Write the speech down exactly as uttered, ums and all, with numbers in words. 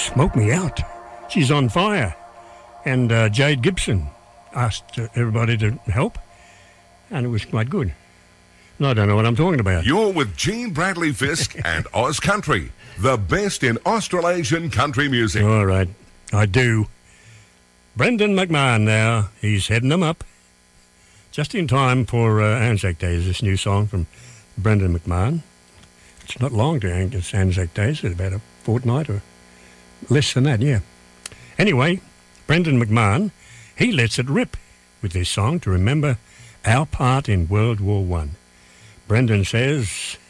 Smoke Me Out. She's on fire. And uh, Jade Gibson asked uh, everybody to help, and it was quite good. And I don't know what I'm talking about. You're with Gene Bradley Fisk and Oz Country, the best in Australasian country music. All right, I do. Brendan McMahon now, he's heading them up. Just in time for uh, Anzac Day is this new song from Brendan McMahon. It's not long to Anzac Day, it's about a fortnight or less than that, yeah. Anyway, Brendan McMahon, he lets it rip with this song to remember our part in World War One. Brendan says,